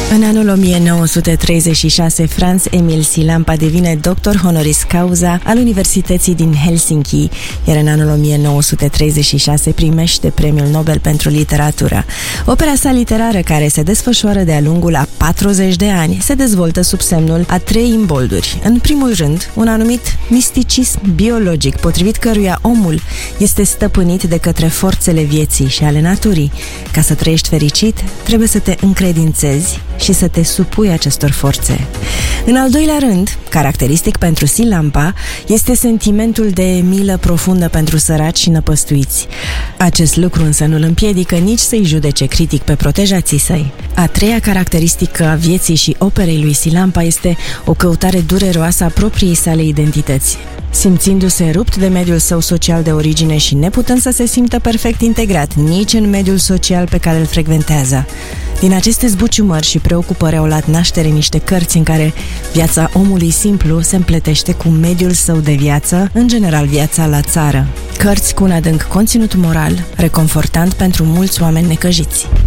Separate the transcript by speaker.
Speaker 1: În anul 1936, Franz Emil Silampa devine doctor honoris causa al Universității din Helsinki, iar în anul 1936 primește Premiul Nobel pentru literatură. Opera sa literară, care se desfășoară de-a lungul a 40 de ani, se dezvoltă sub semnul a 3 imbolduri. În primul rând, un anumit misticism biologic, potrivit căruia omul este stăpânit de către forțele vieții și ale naturii. Ca să trăiești fericit, trebuie să te încredințezi și să te supui acestor forțe. În al doilea rând, caracteristic pentru Silampa, este sentimentul de milă profundă pentru săraci și năpăstuiți. Acest lucru însă nu îl împiedică nici să-i judece critic pe protejații săi. A treia caracteristică a vieții și operei lui Silampa este o căutare dureroasă a propriei sale identități. Simțindu-se rupt de mediul său social de origine și neputând să se simtă perfect integrat nici în mediul social pe care îl frecventează. Din aceste zbuciumări și preocupări au luat naștere niște cărți în care viața omului simplu se împletește cu mediul său de viață, în general viața la țară. Cărți cu un adânc conținut moral, reconfortant pentru mulți oameni necăjiți.